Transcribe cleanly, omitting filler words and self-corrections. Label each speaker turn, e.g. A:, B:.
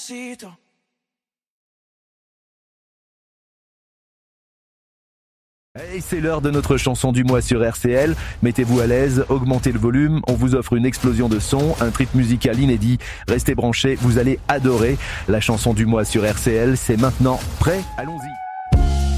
A: Despacito.
B: Et c'est l'heure de notre chanson du mois sur RCL. Mettez-vous à l'aise, augmentez le volume, on vous offre une explosion de son, un trip musical inédit. Restez branchés, vous allez adorer. La chanson du mois sur RCL, c'est maintenant. Prêt ? Allons-y.